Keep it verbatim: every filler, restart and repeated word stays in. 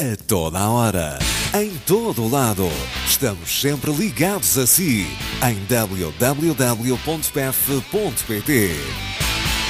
A toda a hora, em todo o lado, estamos sempre ligados a si, em w w w ponto p f ponto p t.